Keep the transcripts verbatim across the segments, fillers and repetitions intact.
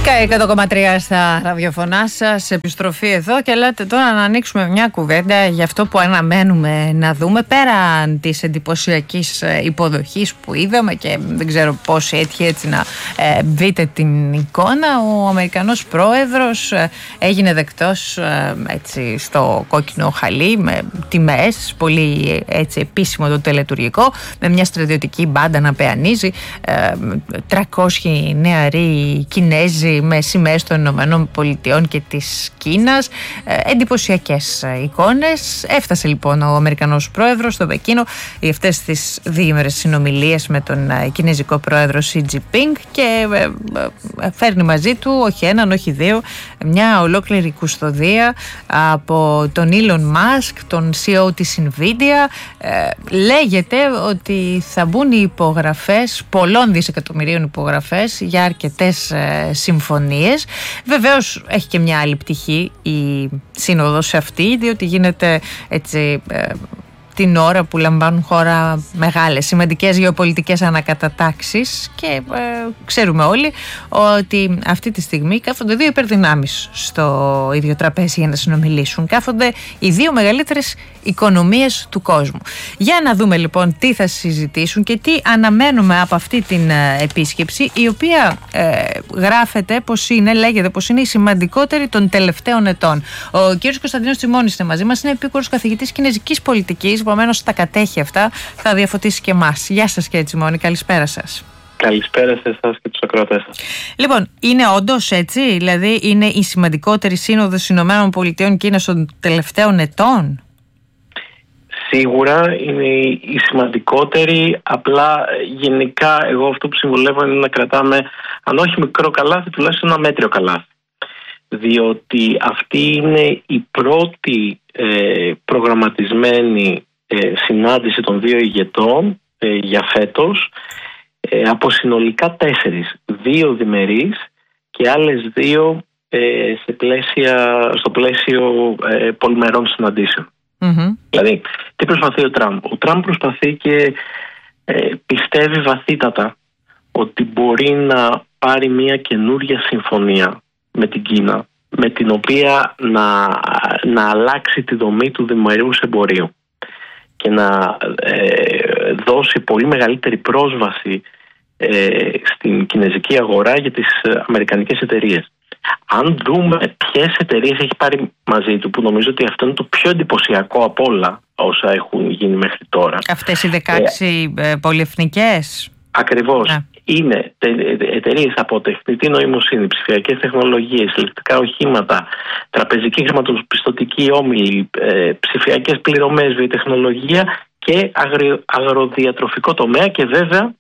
εκατό κόμμα τρία στα ραδιοφωνά σας, επιστροφή εδώ και λέτε τώρα να ανοίξουμε μια κουβέντα για αυτό που αναμένουμε να δούμε πέραν της εντυπωσιακής υποδοχής που είδαμε και δεν ξέρω πώς έτυχε έτσι να ε, δείτε την εικόνα. Ο Αμερικανός πρόεδρος ε, έγινε δεκτός ε, έτσι στο κόκκινο χαλί με τιμές, πολύ έτσι επίσημο το τελετουργικό, με μια στρατιωτική μπάντα να πεανίζει, ε, τριακόσιοι νεαροί Κινέζοι με σημαίες των Ηνωμένων Πολιτειών και της Κίνας, ε, εντυπωσιακές εικόνες. Έφτασε λοιπόν ο Αμερικανός πρόεδρος στο Πεκίνο για αυτές τις διήμερες συνομιλίες με τον ε, κινέζικο πρόεδρο Σι Τζινπίνγκ και ε, ε, φέρνει μαζί του όχι έναν, όχι δύο, μια ολόκληρη κουστοδία από τον Elon Musk, τον σι ι ο της Nvidia. Ε, λέγεται ότι θα μπουν οι υπογραφές, πολλών δισεκατομμυρίων υπογραφές για αρκετές ε, συμφωνίες. Βεβαίως έχει και μια άλλη πτυχή η σύνοδος αυτή, διότι γίνεται έτσι ε, την ώρα που λαμβάνουν χώρα μεγάλες, σημαντικές γεωπολιτικές ανακατατάξεις και ε, ξέρουμε όλοι ότι αυτή τη στιγμή κάθονται δύο υπερδυνάμεις στο ίδιο τραπέζι για να συνομιλήσουν. Κάθονται οι δύο μεγαλύτερες οικονομίες του κόσμου. Για να δούμε λοιπόν τι θα συζητήσουν και τι αναμένουμε από αυτή την ε, επίσκεψη, η οποία ε, γράφεται πως είναι, λέγεται πως είναι η σημαντικότερη των τελευταίων ετών. Ο κ. Κωνσταντίνος Τσιμώνης είναι μαζί μας, είναι επίκουρος καθηγητής κινέζικης πολιτικής. Επομένως τα κατέχει αυτά, θα διαφωτίσει και εμάς. Γεια σας κύριε Τσιμώνη, καλησπέρα σας. Καλησπέρα σε εσάς και τους ακροατές σας. Λοιπόν, είναι όντως έτσι, δηλαδή είναι η σημαντικότερη σύνοδος Ηνωμένων Πολιτειών Κίνας των τελευταίων ετών? Σίγουρα είναι η σημαντικότερη, απλά γενικά εγώ αυτό που συμβουλεύω είναι να κρατάμε, αν όχι μικρό καλάθι, τουλάχιστον ένα μέτριο καλάθι. Διότι αυτή είναι η πρώτη ε, προγραμματισμένη ε, συνάντηση των δύο ηγετών ε, για φέτος, ε, από συνολικά τέσσερις, δύο διμερείς και άλλες δύο ε, σε πλαίσια, στο πλαίσιο ε, πολυμερών συναντήσεων. Mm-hmm. Δηλαδή, τι προσπαθεί ο Τραμπ? Ο Τραμπ προσπαθεί και ε, πιστεύει βαθύτατα ότι μπορεί να πάρει μια καινούρια συμφωνία με την Κίνα, με την οποία να, να αλλάξει τη δομή του διμερούς εμπορίου και να ε, δώσει πολύ μεγαλύτερη πρόσβαση ε, στην κινέζικη αγορά για τις αμερικανικές εταιρείες. Αν δούμε ποιες εταιρείες έχει πάρει μαζί του, που νομίζω ότι αυτό είναι το πιο εντυπωσιακό από όλα όσα έχουν γίνει μέχρι τώρα. Αυτές οι δεκαέξι ε, πολυεθνικές. Ακριβώς. Yeah. Είναι εταιρείες από τεχνητή νοημοσύνη, ψηφιακές τεχνολογίες, ηλεκτρικά οχήματα, τραπεζική χρηματοπιστωτική όμιλη, ε, ψηφιακές πληρωμές, βιοτεχνολογία και αγρο, αγροδιατροφικό τομέα και βέβαια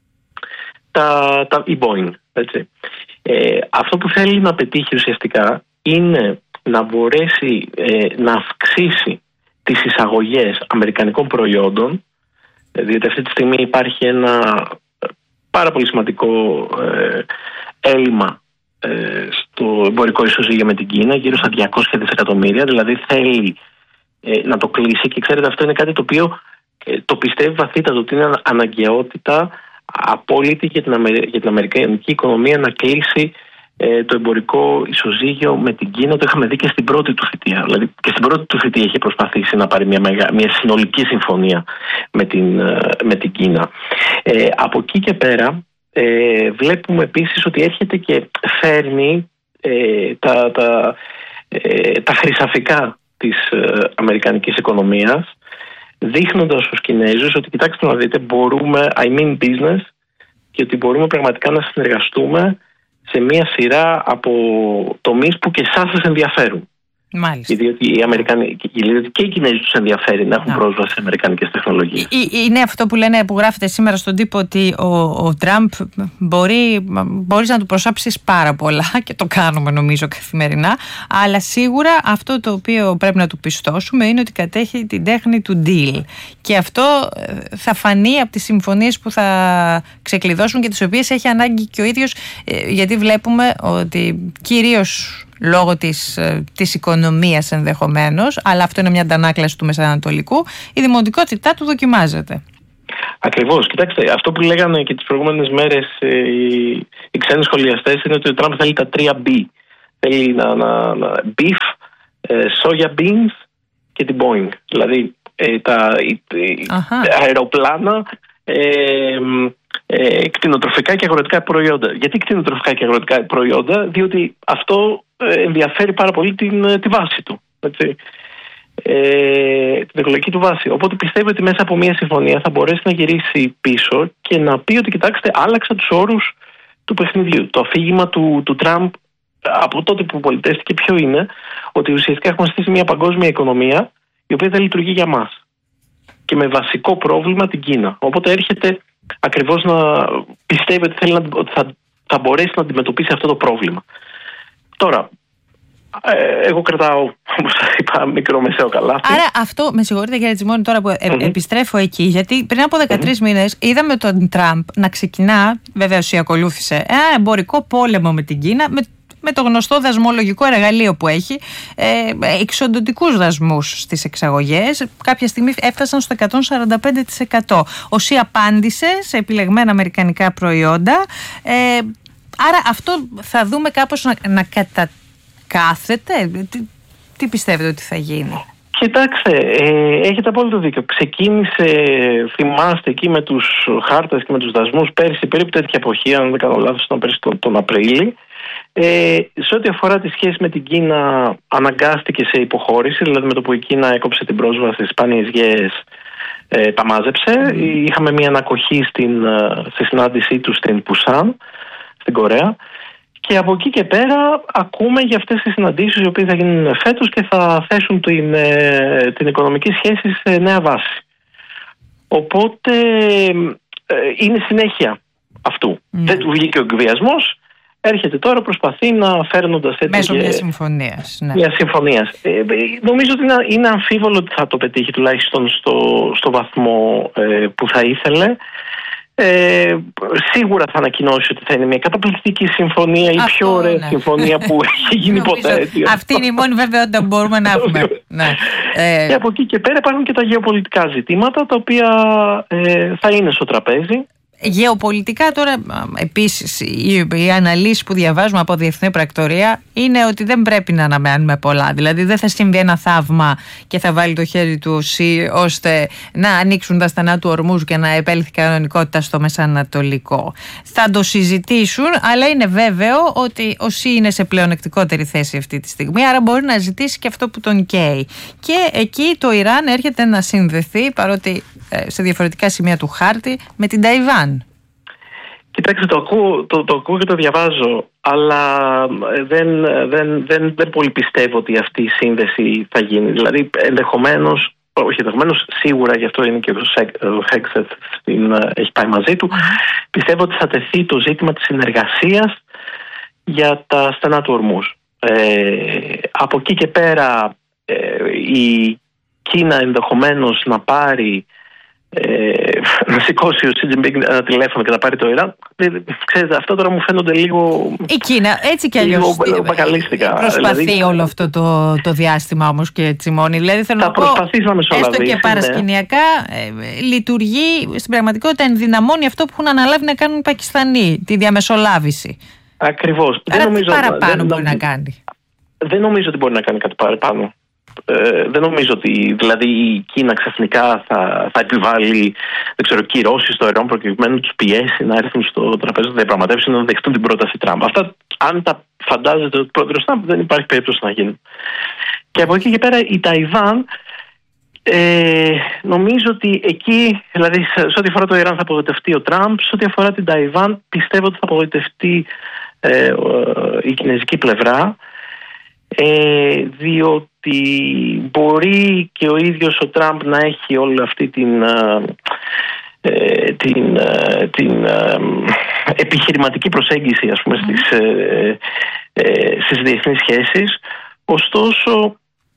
τα, τα, η Boeing. Έτσι. Ε, αυτό που θέλει να πετύχει ουσιαστικά είναι να μπορέσει ε, να αυξήσει τις εισαγωγές αμερικανικών προϊόντων, διότι αυτή τη στιγμή υπάρχει ένα πάρα πολύ σημαντικό ε, έλλειμμα ε, στο εμπορικό ισοζύγιο με την Κίνα, γύρω στα διακόσια δισεκατομμύρια, δηλαδή θέλει ε, να το κλείσει και ξέρετε αυτό είναι κάτι το οποίο ε, το πιστεύει βαθύτατα ότι είναι αναγκαιότητα απόλυτη για την, Αμερι... για την αμερικανική οικονομία να κλείσει ε, το εμπορικό ισοζύγιο με την Κίνα. Το είχαμε δει και στην πρώτη του θητεία. Δηλαδή και στην πρώτη του θητεία είχε προσπαθήσει να πάρει μια, μεγα... μια συνολική συμφωνία με την, με την Κίνα. Ε, από εκεί και πέρα ε, βλέπουμε επίσης ότι έρχεται και φέρνει ε, τα, τα, ε, τα χρυσαφικά της ε, αμερικανικής οικονομίας, δείχνοντας στους Κινέζους ότι κοιτάξτε να δείτε, μπορούμε, I mean business, και ότι μπορούμε πραγματικά να συνεργαστούμε σε μια σειρά από τομείς που και εσάς σας ενδιαφέρουν. Μάλιστα. Διότι οι Αμερικανοί και οι Κινέζοι τους ενδιαφέρει να έχουν πρόσβαση σε αμερικανικές τεχνολογίες. Είναι αυτό που λένε, που γράφεται σήμερα στον τύπο, ότι ο, ο Τραμπ μπορεί μπορείς να του προσάψεις πάρα πολλά και το κάνουμε νομίζω καθημερινά, αλλά σίγουρα αυτό το οποίο πρέπει να του πιστώσουμε είναι ότι κατέχει την τέχνη του deal και αυτό θα φανεί από τις συμφωνίες που θα ξεκλειδώσουν και τις οποίες έχει ανάγκη και ο ίδιος, γιατί βλέπουμε ότι κυρίως λόγω της, της οικονομίας ενδεχομένως, αλλά αυτό είναι μια αντανάκλαση του Μεσανατολικού, η δημοτικότητά του δοκιμάζεται. Ακριβώς. Κοιτάξτε, αυτό που λέγανε και τις προηγούμενες μέρες οι, οι ξένοι σχολιαστές είναι ότι ο Τραμπ θέλει τα τρία B. Θέλει να, να, να beef, ε, soya beans και την Boeing. Δηλαδή ε, τα ε, αεροπλάνα, ε, ε, κτηνοτροφικά και αγροτικά προϊόντα. Γιατί κτηνοτροφικά και αγροτικά προϊόντα? Διότι αυτό ε, ενδιαφέρει πάρα πολύ την, τη βάση του. Έτσι. Ε, την εκλογική του βάση. Οπότε πιστεύω ότι μέσα από μια συμφωνία θα μπορέσει να γυρίσει πίσω και να πει ότι κοιτάξτε, άλλαξα τους όρους του παιχνιδιού. Το αφήγημα του, του Τραμπ από τότε που πολιτεύτηκε ποιο είναι? Ότι ουσιαστικά έχουμε στήσει μια παγκόσμια οικονομία η οποία δεν λειτουργεί για μας και με βασικό πρόβλημα την Κίνα. Οπότε έρχεται ακριβώς να πιστεύει ότι, θέλει να, ότι θα, θα μπορέσει να αντιμετωπίσει αυτό το πρόβλημα. Τώρα, ε, εγώ κρατάω, όπως είπα, μικρό μεσαίο καλάθι. Άρα αυτό, με συγχωρείτε κύριε Τσιμώνη, τώρα που ε, mm-hmm. επιστρέφω εκεί, γιατί πριν από δεκατρείς mm-hmm. μήνες είδαμε τον Τραμπ να ξεκινά, βέβαια όσοι ακολούθησε, ένα εμπορικό πόλεμο με την Κίνα, με με το γνωστό δασμολογικό εργαλείο που έχει, ε, εξοντωτικούς δασμούς στις εξαγωγές. Κάποια στιγμή έφτασαν στο εκατόν σαράντα πέντε τοις εκατό. Ο ΣΥ απάντησε σε επιλεγμένα αμερικανικά προϊόντα. Ε, άρα αυτό θα δούμε κάπως να, να κατακάθεται. Τι, τι πιστεύετε ότι θα γίνει? Κοιτάξτε, ε, έχετε απόλυτο δίκιο. Ξεκίνησε, θυμάστε, εκεί με τους χάρτες και με τους δασμούς πέρσι, περίπου τέτοια εποχή, αν δεν κάνω λάθος, ήταν πέρσι τον, τον Απρίλη. Ε, σε ό,τι αφορά τη σχέση με την Κίνα, αναγκάστηκε σε υποχώρηση, δηλαδή με το που η Κίνα έκοψε την πρόσβαση στις σπάνιες γέες, ε, τα μάζεψε. Mm. Είχαμε μια ανακοχή στην, στη συνάντησή του στην Πουσάν, στην Κορέα. Και από εκεί και πέρα ακούμε για αυτές τις συναντήσεις οι οποίες θα γίνουν φέτος και θα θέσουν την, την οικονομική σχέση σε νέα βάση. Οπότε ε, είναι συνέχεια αυτού. Mm. Δεν του βγήκε ο εκβιασμός. Έρχεται τώρα, προσπαθεί να φέρνοντας έτσι. Μέσω μιας συμφωνίας. Ναι. Μια συμφωνίας. Ε, νομίζω ότι είναι, είναι αμφίβολο ότι θα το πετύχει τουλάχιστον στο, στο βαθμό ε, που θα ήθελε. Ε, σίγουρα θα ανακοινώσει ότι θα είναι μια καταπληκτική συμφωνία, η αυτό, πιο ωραία ναι. συμφωνία που έχει γίνει ποτέ. Έτσι. Αυτή είναι η μόνη βεβαιότητα που μπορούμε να έχουμε. ναι. ε... Και από εκεί και πέρα υπάρχουν και τα γεωπολιτικά ζητήματα τα οποία ε, θα είναι στο τραπέζι. Γεωπολιτικά τώρα επίσης οι, οι αναλύσεις που διαβάζουμε από διεθνή πρακτορία είναι ότι δεν πρέπει να αναμένουμε πολλά. Δηλαδή δεν θα συμβεί ένα θαύμα και θα βάλει το χέρι του ο ΣΥ ώστε να ανοίξουν τα στενά του ορμούς και να επέλθει κανονικότητα στο Μεσανατολικό. Θα το συζητήσουν, αλλά είναι βέβαιο ότι ο ΣΥ είναι σε πλεονεκτικότερη θέση αυτή τη στιγμή, άρα μπορεί να ζητήσει και αυτό που τον καίει. Και εκεί το Ιράν έρχεται να συνδεθεί, παρότι σε διαφορετικά σημεία του χάρτη, με την Ταϊβάν. Κοιτάξτε, το ακούω, το, το ακούω και το διαβάζω, αλλά δεν, δεν, δεν, δεν πολύ πιστεύω ότι αυτή η σύνδεση θα γίνει. Δηλαδή, ενδεχομένως, όχι ενδεχομένως, σίγουρα, γι' αυτό είναι και ο Χέξετ έχει πάει μαζί του, mm-hmm. πιστεύω ότι θα τεθεί το ζήτημα της συνεργασίας για τα στενά του ορμούς. Ε, από εκεί και πέρα, ε, η Κίνα ενδεχομένως να πάρει Ε, να σηκώσει ο Σι Τζινπίνγκ ένα τηλέφωνο και να πάρει το Ιράν. Ξέρετε, αυτά τώρα μου φαίνονται λίγο. Η Κίνα έτσι κι αλλιώς προσπαθεί δηλαδή, όλο αυτό το, το διάστημα όμως και Τσιμώνη. Δηλαδή θέλω να πω, έστω και παρασκηνιακά ναι. λειτουργεί στην πραγματικότητα, ενδυναμώνει αυτό που έχουν αναλάβει να κάνουν οι Πακιστανοί, τη διαμεσολάβηση. Ακριβώς. Άρα δεν τι νομίζω, παραπάνω δεν, μπορεί δεν, να κάνει? Δεν νομίζω ότι μπορεί να κάνει κάτι παραπάνω. Ε, δεν νομίζω ότι δηλαδή η Κίνα ξαφνικά θα, θα επιβάλλει κυρώσεις στο Ιράν προκειμένου να τους πιέσει να έρθουν στο τραπέζι των διαπραγματεύσεων να δεχτούν την πρόταση Τραμπ. Αυτά, αν τα φαντάζεται ο πρόεδρος Τραμπ, δεν υπάρχει περίπτωση να γίνουν. Και από εκεί και πέρα η Ταϊβάν, ε, νομίζω ότι εκεί, δηλαδή σε ό,τι αφορά το Ιράν θα απογοητευτεί ο Τραμπ, σε ό,τι αφορά την Ταϊβάν πιστεύω ότι θα απογοητευτεί ε, ε, η κινέζικη πλευρά. Ε, διότι μπορεί και ο ίδιος ο Τραμπ να έχει όλη αυτή την, ε, την, ε, την ε, επιχειρηματική προσέγγιση, ας πούμε, στις, ε, ε, στις διεθνείς σχέσεις. Ωστόσο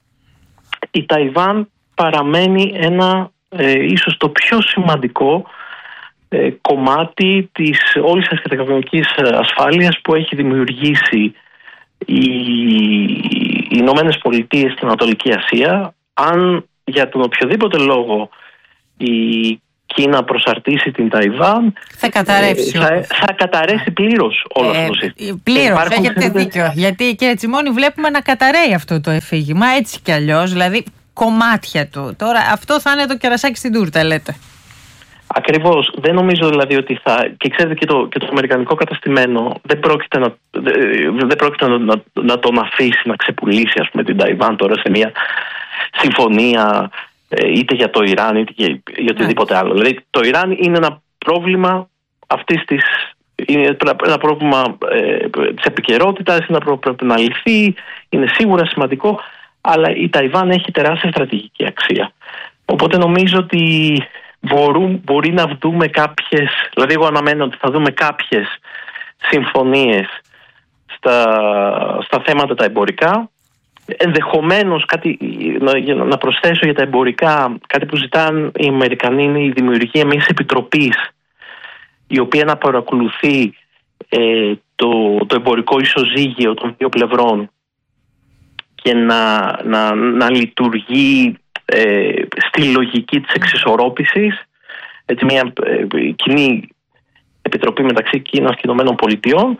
η Ταϊβάν παραμένει ένα ε, ίσως το πιο σημαντικό ε, κομμάτι της όλης της αρχιτεκτονικής ασφάλειας που έχει δημιουργήσει οι Ηνωμένες Πολιτείες στην Ανατολική Ασία. Αν για τον οποιοδήποτε λόγο η Κίνα προσαρτήσει την Ταϊβάν, θα καταρρεύσει. Ε, θα, θα καταρρεύσει πλήρως όλο ε, αυτό το σύστημα. Πλήρως, έχετε δίκιο. Γιατί, κύριε Τσιμώνη, βλέπουμε να καταραίει αυτό το εφήγημα, έτσι κι αλλιώς, δηλαδή κομμάτια του. Τώρα αυτό θα είναι το κερασάκι στην τούρτα, λέτε. Ακριβώς. Δεν νομίζω δηλαδή ότι θα. Και ξέρετε, και το, και το αμερικανικό καταστημένο δεν πρόκειται να, δεν πρόκειται να, να, να τον αφήσει να ξεπουλήσει, ας πούμε, την Ταϊβάν τώρα σε μια συμφωνία, είτε για το Ιράν είτε για, για οτιδήποτε άλλο. Δηλαδή το Ιράν είναι ένα πρόβλημα αυτής της. Είναι ένα πρόβλημα ε, της επικαιρότητας, είναι ένα πρόβλημα που πρέπει να λυθεί, είναι σίγουρα σημαντικό, αλλά η Ταϊβάν έχει τεράστια στρατηγική αξία. Οπότε νομίζω ότι μπορούν, μπορεί να δούμε κάποιες, δηλαδή εγώ αναμένω ότι θα δούμε κάποιες συμφωνίες στα, στα θέματα τα εμπορικά. Ενδεχομένως κάτι, να, να προσθέσω για τα εμπορικά, κάτι που ζητάνε οι Αμερικανοί είναι η δημιουργία μιας επιτροπής η οποία να παρακολουθεί ε, το, το εμπορικό ισοζύγιο των δύο πλευρών και να, να, να λειτουργεί ε, στη λογική της εξισορρόπησης, έτσι μια ε, κοινή επιτροπή μεταξύ Κίνας και Ηνωμένων Πολιτειών.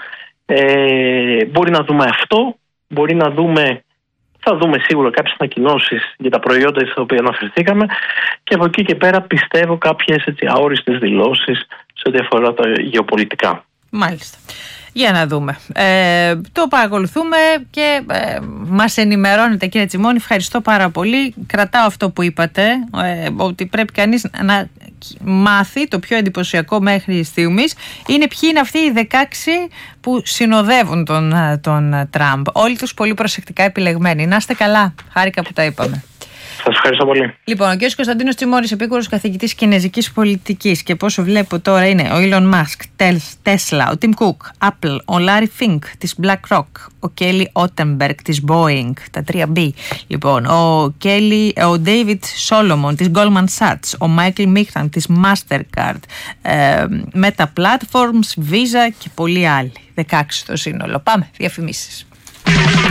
Ε, μπορεί να δούμε αυτό, μπορεί να δούμε, θα δούμε σίγουρα κάποιες ανακοινώσεις για τα προϊόντα στα οποία αναφερθήκαμε, και από εκεί και πέρα πιστεύω κάποιες έτσι αόριστες δηλώσεις σε ό,τι αφορά τα γεωπολιτικά. Μάλιστα. Για να δούμε. Ε, το παρακολουθούμε και ε, μας ενημερώνετε, κύριε Τσιμώνη. Ευχαριστώ πάρα πολύ. Κρατάω αυτό που είπατε, ε, ότι πρέπει κανείς να μάθει. Το πιο εντυπωσιακό μέχρι στιγμής είναι ποιοι είναι αυτοί οι δεκαέξι που συνοδεύουν τον, τον Τραμπ. Όλοι τους πολύ προσεκτικά επιλεγμένοι. Να είστε καλά. Χάρηκα που τα είπαμε. Σας ευχαριστώ πολύ. Λοιπόν, ο κ. Κωνσταντίνος Τσιμώνης, επίκουρος καθηγητής κινεζικής πολιτικής, και πόσο βλέπω τώρα είναι ο Elon Musk, Tesla, ο Tim Cook, Apple, ο Larry Fink της BlackRock, ο Kelly Ottenberg της Boeing, τα τρία μπι, λοιπόν, ο, Kelly, ο David Solomon της Goldman Sachs, ο Michael Michran της Mastercard, ε, Meta Platforms, Visa και πολλοί άλλοι. δεκαέξι το σύνολο. Πάμε, διαφημίσεις.